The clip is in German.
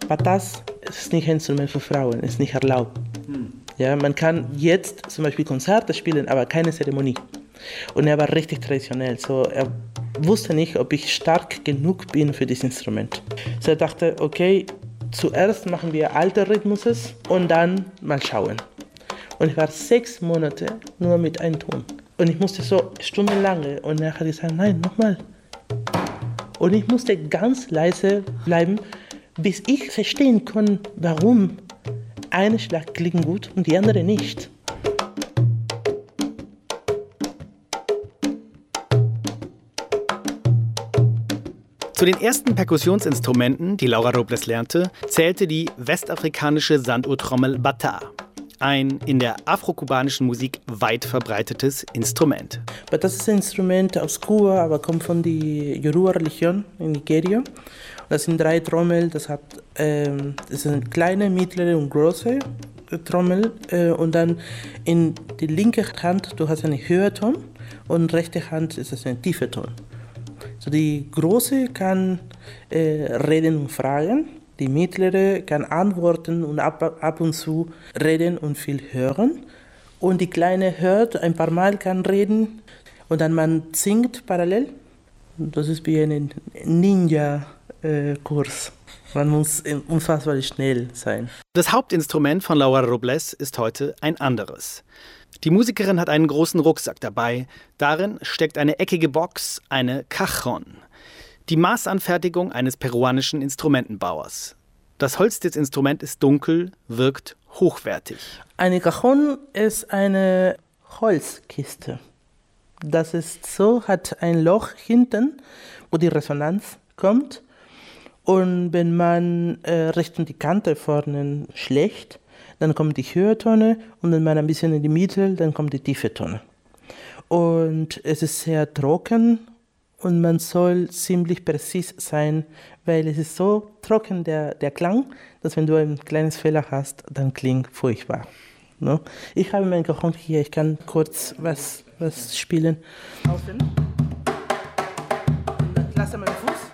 Batas ist nicht ein Instrument für Frauen, ist nicht erlaubt. Ja, man kann jetzt zum Beispiel Konzerte spielen, aber keine Zeremonie. Und er war richtig traditionell. So, er wusste nicht, ob ich stark genug bin für dieses Instrument. So er dachte, okay, zuerst machen wir alte Rhythmuses und dann mal schauen. Und ich war 6 Monate nur mit einem Ton. Und ich musste so stundenlang. Und er hat gesagt, nein, nochmal. Und ich musste ganz leise bleiben, bis ich verstehen konnte, warum eine Schlag klingt gut und die andere nicht. Zu den ersten Perkussionsinstrumenten, die Laura Robles lernte, zählte die westafrikanische Sanduhrtrommel Bata. Ein in der afrokubanischen Musik weit verbreitetes Instrument. Das ist ein Instrument aus Kuba, aber kommt von der Yoruba-Religion in Nigeria. Das sind 3 Trommeln, das ist eine kleine, mittlere und große Trommel. Und dann in die linke Hand, du hast einen höheren Ton und rechte Hand ist es ein tiefer Ton. So die große kann reden und fragen. Die mittlere kann antworten und ab und zu reden und viel hören. Und die kleine hört ein paar Mal, kann reden und dann man singt parallel. Das ist wie ein Ninja-Kurs. Man muss unfassbar schnell sein. Das Hauptinstrument von Laura Robles ist heute ein anderes. Die Musikerin hat einen großen Rucksack dabei. Darin steckt eine eckige Box, eine Cajon. Die Maßanfertigung eines peruanischen Instrumentenbauers. Das Holz des Instruments ist dunkel, wirkt hochwertig. Eine Cajon ist eine Holzkiste. Das ist so, hat ein Loch hinten, wo die Resonanz kommt. Und wenn man Richtung die Kante vorne schlägt, dann kommt die Höhertone und wenn man ein bisschen in die Mitte, dann kommt die tiefe Tone. Und es ist sehr trocken und man soll ziemlich präzise sein, weil es ist so trocken, der Klang, dass wenn du ein kleines Fehler hast, dann klingt furchtbar. No? Ich habe meinen Cajon hier, ich kann kurz was spielen. Außen. Und dann lasse meinen Fuß.